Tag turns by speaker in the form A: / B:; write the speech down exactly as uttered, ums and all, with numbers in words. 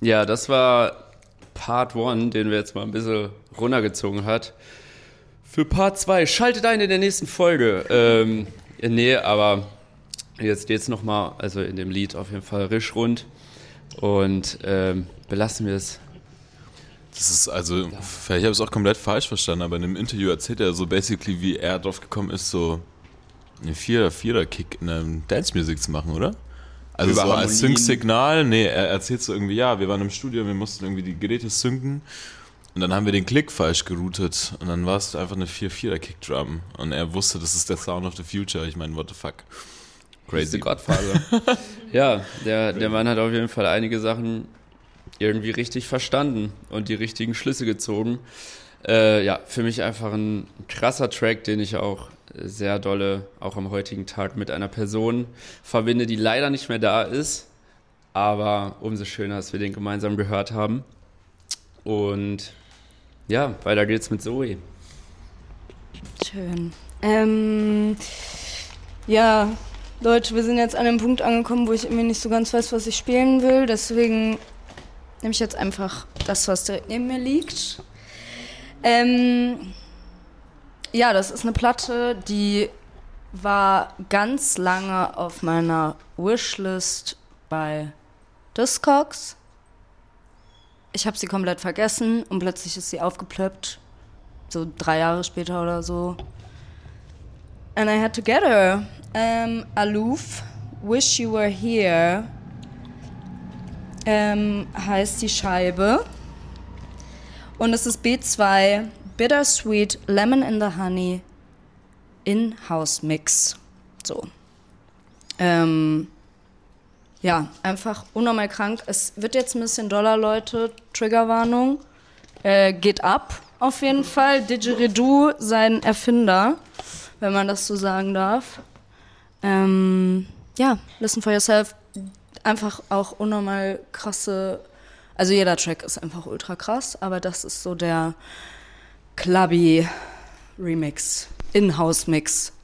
A: Ja, das war Part eins, den wir jetzt mal ein bisschen runtergezogen hat. Für Part zwei schaltet ein in der nächsten Folge. Ähm, nee, aber jetzt geht's nochmal, also in dem Lied auf jeden Fall risch rund. Und ähm, belassen wir es.
B: Das ist also, vielleicht habe ich es auch komplett falsch verstanden, aber in dem Interview erzählt er so basically, wie er drauf gekommen ist, so einen Vierer-Vierer-Kick in einem Dance-Music zu machen, oder? Also
A: Über
B: so als
A: Harmonien.
B: Sync-Signal, nee, er erzählt so irgendwie, ja, wir waren im Studio, wir mussten irgendwie die Geräte synken und dann haben wir den Klick falsch geroutet und dann war es einfach eine Vier-Vierer-Kick-Drum und er wusste, das ist der Sound of the Future. Ich meine, what the fuck. Crazy.
A: Godfather. Ja, der, der Mann hat auf jeden Fall einige Sachen irgendwie richtig verstanden und die richtigen Schlüsse gezogen. Äh, ja, für mich einfach ein krasser Track, den ich auch sehr dolle, auch am heutigen Tag, mit einer Person verbinde, die leider nicht mehr da ist. Aber umso schöner, dass wir den gemeinsam gehört haben. Und ja, weiter geht's mit Zoe.
C: Schön. Ähm, ja, Leute, wir sind jetzt an dem Punkt angekommen, wo ich irgendwie nicht so ganz weiß, was ich spielen will. Deswegen nehme ich jetzt einfach das, was direkt neben mir liegt. Ähm, ja, das ist eine Platte, die war ganz lange auf meiner Wishlist bei Discogs. Ich habe sie komplett vergessen und plötzlich ist sie aufgeplöppt. So drei Jahre später oder so. And I had to get her. Um, Aloof, Wish You Were Here, ähm, heißt die Scheibe. Und es ist B zwei, Bittersweet Lemon in the Honey In-House Mix. So. Ähm, ja, einfach unnormal krank. Es wird jetzt ein bisschen doller, Leute. Triggerwarnung. Äh, geht ab, auf jeden Fall. Didgeridoo, sein Erfinder, wenn man das so sagen darf. Ähm, ja, listen for yourself. Einfach auch unnormal krasse, also jeder Track ist einfach ultra krass, aber das ist so der Clubby Remix, In-House-Mix